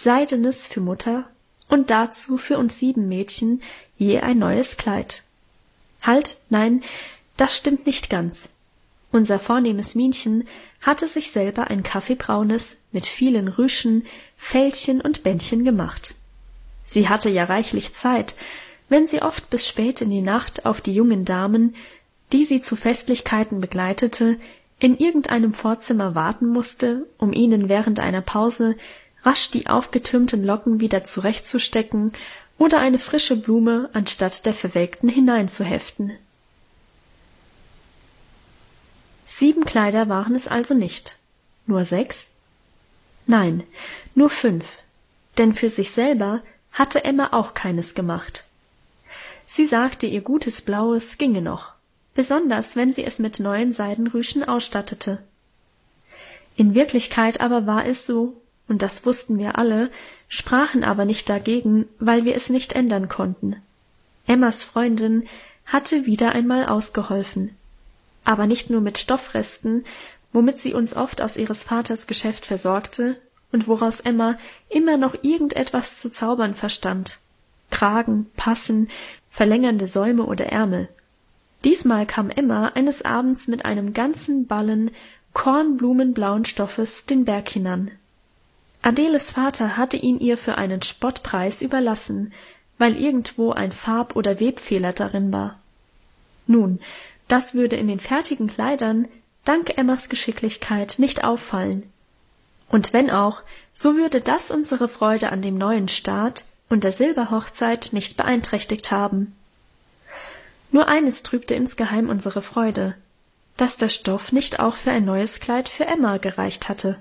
Seidenes für Mutter und dazu für uns 7 Mädchen je ein neues Kleid. Halt, nein, das stimmt nicht ganz. Unser vornehmes Minchen hatte sich selber ein kaffeebraunes mit vielen Rüschen, Fältchen und Bändchen gemacht. Sie hatte ja reichlich Zeit, wenn sie oft bis spät in die Nacht auf die jungen Damen, die sie zu Festlichkeiten begleitete, in irgendeinem Vorzimmer warten musste, um ihnen während einer Pause rasch die aufgetürmten Locken wieder zurechtzustecken oder eine frische Blume anstatt der verwelkten hineinzuheften. 7 Kleider waren es also nicht. Nur 6? Nein, nur 5, denn für sich selber hatte Emma auch keines gemacht. Sie sagte, ihr gutes Blaues ginge noch, besonders wenn sie es mit neuen Seidenrüschen ausstattete. In Wirklichkeit aber war es so, und das wussten wir alle, sprachen aber nicht dagegen, weil wir es nicht ändern konnten. Emmas Freundin hatte wieder einmal ausgeholfen, aber nicht nur mit Stoffresten, womit sie uns oft aus ihres Vaters Geschäft versorgte und woraus Emma immer noch irgendetwas zu zaubern verstand. Kragen, Passen, verlängernde Säume oder Ärmel. Diesmal kam Emma eines Abends mit einem ganzen Ballen kornblumenblauen Stoffes den Berg hinan. Adeles Vater hatte ihn ihr für einen Spottpreis überlassen, weil irgendwo ein Farb- oder Webfehler darin war. Nun, das würde in den fertigen Kleidern, dank Emmas Geschicklichkeit, nicht auffallen. Und wenn auch, so würde das unsere Freude an dem neuen Staat und der Silberhochzeit nicht beeinträchtigt haben. Nur eines trübte insgeheim unsere Freude, dass der Stoff nicht auch für ein neues Kleid für Emma gereicht hatte.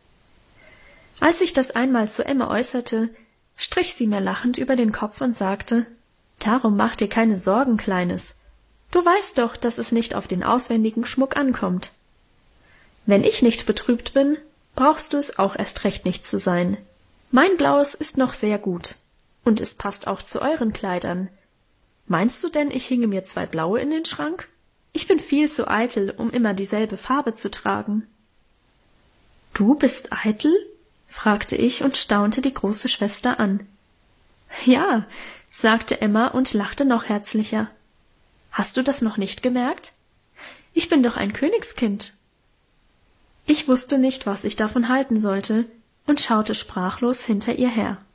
Als ich das einmal zu Emma äußerte, strich sie mir lachend über den Kopf und sagte, »Darum mach dir keine Sorgen, Kleines. Du weißt doch, dass es nicht auf den auswendigen Schmuck ankommt. Wenn ich nicht betrübt bin, brauchst du es auch erst recht nicht zu sein. Mein Blaues ist noch sehr gut, und es passt auch zu euren Kleidern. Meinst du denn, ich hinge mir 2 blaue in den Schrank? Ich bin viel zu eitel, um immer dieselbe Farbe zu tragen.« »Du bist eitel?« fragte ich und staunte die große Schwester an. »Ja«, sagte Emma und lachte noch herzlicher. »Hast du das noch nicht gemerkt? Ich bin doch ein Königskind.« Ich wusste nicht, was ich davon halten sollte, und schaute sprachlos hinter ihr her.